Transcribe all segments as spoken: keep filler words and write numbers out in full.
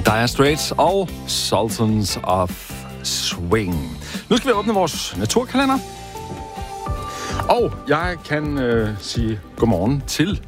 Dire Straits og Sultans of Swing. Nu skal vi åbne vores naturkalender. Og jeg kan øh, sige godmorgen til...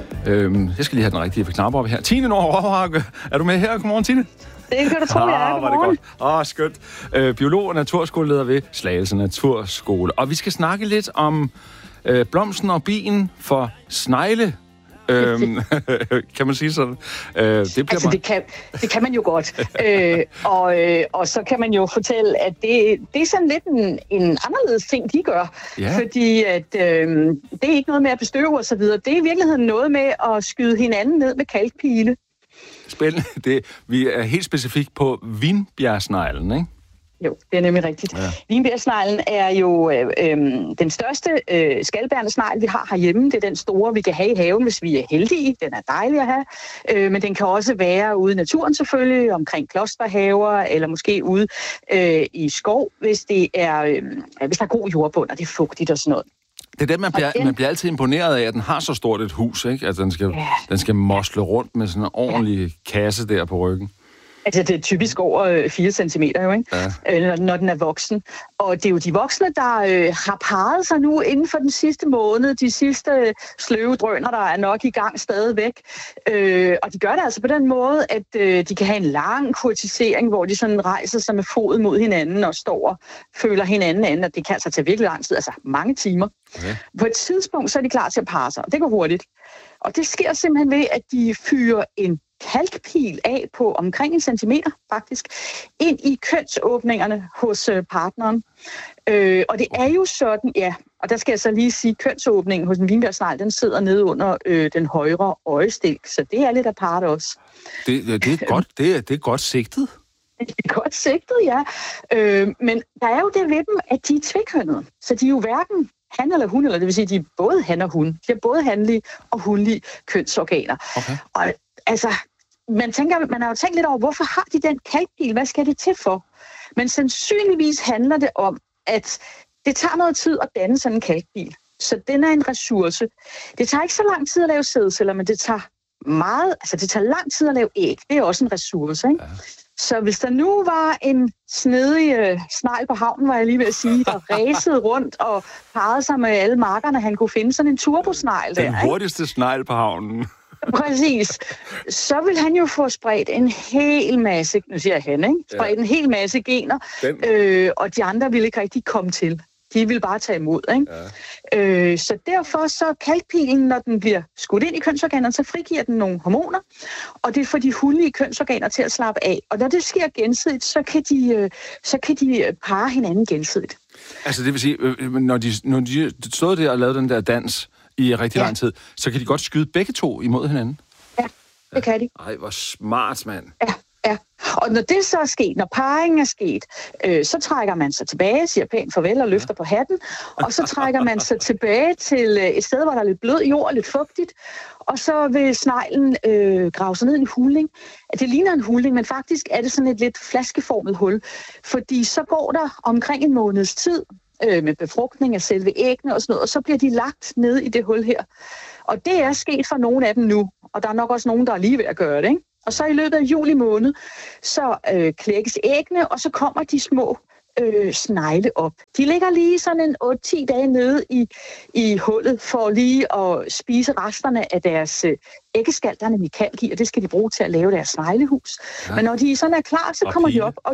Øh, jeg skal lige have den rigtige knap op her. Tine Nordhøj, er du med her? Godmorgen, Tine. Det kan du tro, jeg er. Godmorgen. Åh, oh, skønt. Øh, biolog og naturskoleleder ved Slagelse Naturskole. Og vi skal snakke lidt om øh, blomsten og bien for snegle. øhm, kan man sige sådan? Øh, det, bliver altså, bare... det, kan, det kan man jo godt. øh, og, øh, og så kan man jo fortælle, at det, det er sådan lidt en, en anderledes ting, de gør. Ja. Fordi at, øh, det er ikke noget med at bestøve og så videre. Det er i virkeligheden noget med at skyde hinanden ned med kalkpile. Spændende. Det, vi er helt specifikt på vinbjergsneglen, ikke? Jo, det er nemlig rigtigt. Ja. Vinbjergsneglen er jo øh, øh, den største øh, skalbærende snegl, vi har herhjemme. Det er den store, vi kan have i haven, hvis vi er heldige. Den er dejlig at have. Øh, men den kan også være ude i naturen selvfølgelig, omkring klosterhaver, eller måske ude øh, i skov, hvis, det er, øh, hvis der er god jordbund, og det er fugtigt og sådan noget. Det er det, man bliver, den... man bliver altid imponeret af, at den har så stort et hus, ikke? At den skal, ja. den skal mosle rundt med sådan en ordentlig ja. kasse der på ryggen. Altså, det er typisk over fire centimeter, jo, ikke? Ja. Når, når den er voksen. Og det er jo de voksne, der øh, har parret sig nu inden for den sidste måned. De sidste sløve drøner, der er nok i gang stadigvæk. Øh, og de gør det altså på den måde, at øh, de kan have en lang kurtisering, hvor de sådan rejser sig med foden mod hinanden og står og føler hinanden an. Og det kan altså tage virkelig lang tid, altså mange timer. Okay. På et tidspunkt, så er de klar til at parre sig, og det går hurtigt. Og det sker simpelthen ved, at de fyrer en kalkpil af på omkring en centimeter, faktisk, ind i kønsåbningerne hos øh, partneren. Øh, og det er jo sådan, ja, og der skal jeg så lige sige, kønsåbningen hos en vinbjergsnegl, den sidder nede under øh, den højre øjestilk, så det er lidt apart også. Det, det, det, er, godt, det, er, det er godt sigtet. Det er godt sigtet, ja. Øh, men der er jo det ved dem, at de er tvekønnede, så de er jo hverken han eller hun, eller det vil sige, at de er både han og hun. De har både hanlige og hunlige kønsorganer. Okay. Og altså, man tænker, man har jo tænkt lidt over, hvorfor har de den kalkpil? Hvad skal det til for? Men sandsynligvis handler det om, at det tager noget tid at danne sådan en kalkpil. Så den er en ressource. Det tager ikke så lang tid at lave sædceller, men det tager meget, altså det tager lang tid at lave æg. Det er også en ressource, ikke? Ja. Så hvis der nu var en snedig øh, snegl på havnen, var jeg lige ved at sige, der ræsede rundt og parrede sig med alle markerne, han kunne finde sådan en turbosnegl der. Den hurtigste snegl på havnen. Præcis. Så vil han jo få spredt en hel masse, nu siger jeg han, ikke? Spredt ja. en hel masse gener, øh, og de andre ville ikke rigtig komme til. De vil bare tage imod, ikke? Ja. Øh, så derfor så kalkpilen, når den bliver skudt ind i kønsorganerne, så frigiver den nogle hormoner, og det får de hunlige kønsorganer til at slappe af. Og når det sker gensidigt, så kan de, øh, så kan de parre hinanden gensidigt. Altså det vil sige, øh, når de, når de stod der og lavede den der dans i rigtig ja. lang tid, så kan de godt skyde begge to imod hinanden? Ja, det kan de. Ej, hvor smart, mand. Ja. Ja, og når det så er sket, når parringen er sket, øh, så trækker man sig tilbage, siger pænt farvel og løfter på hatten, og så trækker man sig tilbage til øh, et sted, hvor der er lidt blød jord, lidt fugtigt, og så vil sneglen øh, grave sig ned i en hulning. Det ligner en hulning, men faktisk er det sådan et lidt flaskeformet hul, fordi så går der omkring en måneds tid øh, med befrugtning af selve æggene og sådan noget, og så bliver de lagt ned i det hul her. Og det er sket for nogle af dem nu, og der er nok også nogen, der er lige ved at gøre det, ikke? Og så i løbet af juli måned, så øh, klækkes æggene, og så kommer de små øh, snegle op. De ligger lige sådan en otte til ti dage nede i, i hullet, for lige at spise resterne af deres øh, æggeskal, der er nemlig kalk i, og det skal de bruge til at lave deres sneglehus. Ja. Men når de sådan er klar, så kommer de op og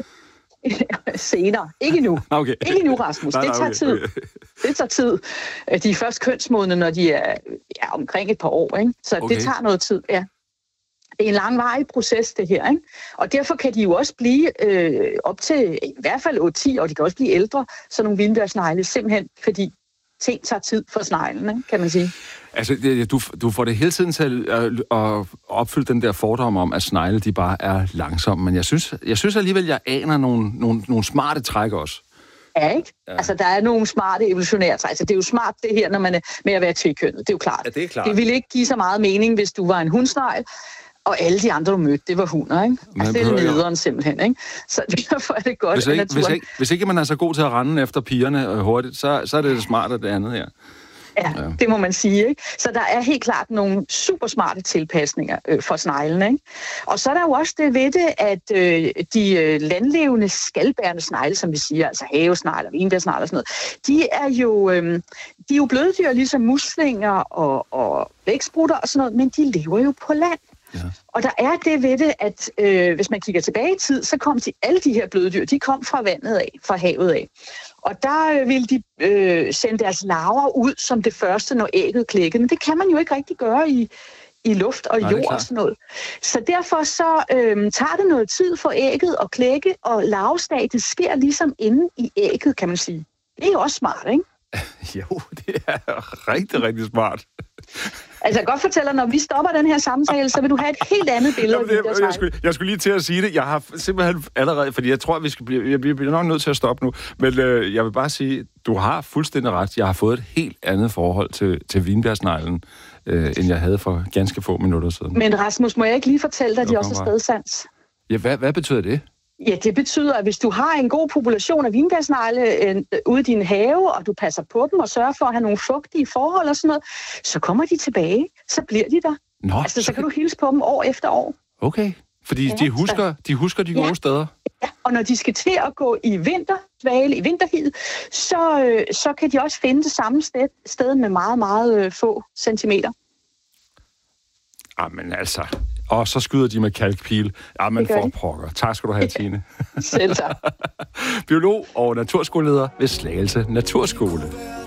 senere. Ikke nu. Okay. Ikke nu, Rasmus. Nej, nej, okay. Det tager tid. Det tager tid. De er først kønsmodne, når de er ja, omkring et par år, ikke? Så okay. Det tager noget tid, ja. Det er en langvarig proces, det her, ikke? Og derfor kan de jo også blive øh, op til i hvert fald otte til ti, og de kan også blive ældre, sådan nogle vinbjergsnegle, simpelthen fordi ting tager tid for sneglen, ikke? Kan man sige. Altså, det, du, du får det hele tiden til at, at opfylde den der fordom om, at snegle, de bare er langsomme, men jeg synes, jeg synes alligevel, jeg aner nogle, nogle, nogle smarte træk også. Ja, ikke? Ja. Altså, der er nogle smarte evolutionære træk. Altså, det er jo smart, det her, når man er med at være tvekønnet. Det er jo klart. Ja, det er klart. Det ville ikke give så meget mening, hvis du var en hundsnegl, og alle de andre, du mødte, det var hunder, ikke? Altså, det er nederen simpelthen, ikke? Så derfor er det godt, hvis ikke, at naturen... Hvis ikke, hvis ikke man er så god til at rende efter pigerne øh, hurtigt, så, så er det smart, at det andet her. Ja, ja, det må man sige. Ikke? Så der er helt klart nogle super smarte tilpasninger øh, for sneglene. Ikke? Og så er der jo også det ved det, at øh, de øh, landlevende skalbærende snegle, som vi siger, altså havesnegle og vinbærsnegle og sådan noget, de er jo, øh, de er jo bløddyr, ligesom muslinger og, og blæksprutter og sådan noget, men de lever jo på land. Ja. Og der er det ved det, at øh, hvis man kigger tilbage i tid, så kom de, alle de her bløddyr, de kom fra vandet af, fra havet af. Og der øh, ville de øh, sende deres larver ud som det første, når ægget klækkede. Men det kan man jo ikke rigtig gøre i, i luft og jord og sådan noget. Så derfor så øh, tager det noget tid for ægget at klække, og larvestadiet sker ligesom inde i ægget, kan man sige. Det er jo også smart, ikke? Jo, det er rigtig, rigtig smart. Altså, jeg kan godt fortælle dig, når vi stopper den her samtale, så vil du have et helt andet billede. Jamen, det, jeg, jeg, skulle, jeg skulle lige til at sige det. Jeg har simpelthen allerede, fordi jeg tror, vi skal blive, jeg bliver nok nødt til at stoppe nu, men øh, jeg vil bare sige, du har fuldstændig ret. Jeg har fået et helt andet forhold til, til vinbærsneglen, øh, end jeg havde for ganske få minutter siden. Men Rasmus, må jeg ikke lige fortælle dig, at de også har stedsans? Ja, hvad, hvad betyder det? Ja, det betyder, at hvis du har en god population af vinbærsnegle øh, ude i din have, og du passer på dem og sørger for at have nogle fugtige forhold og sådan noget, så kommer de tilbage. Så bliver de der. Nå, altså, så, så kan du hilse på dem år efter år. Okay, fordi ja, de, husker, de husker de gode ja. steder. Ja, og når de skal til at gå i vinterdvale, i vinterhid, så, øh, så kan de også finde det samme sted, sted med meget, meget øh, få centimeter. Jamen altså... Og så skyder de med kalkpil. Jamen for pokker. Tak skal du have, Tine. Selv tak. Biolog og naturskoleleder ved Slagelse Naturskole.